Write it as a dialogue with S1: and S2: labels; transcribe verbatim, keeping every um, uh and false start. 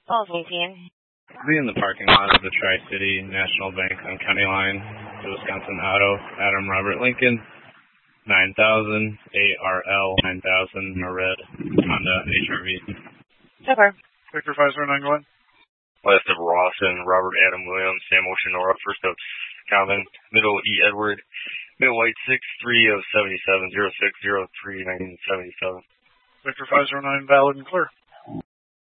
S1: twelve eighteen.
S2: Be in the parking lot of the Tri-City National Bank on County Line to Wisconsin Auto, Adam Robert Lincoln, nine thousand, A R L nine thousand, red, Honda H R V.
S1: Super.
S3: Victor five zero nine, go ahead.
S4: West of Ross and Robert Adam Williams, Sam Ocean Nora, first of Calvin, middle E Edward, middle white six three of seventy-seven, zero six zero three, nineteen seventy-seven.
S3: Victor five zero nine, valid and clear.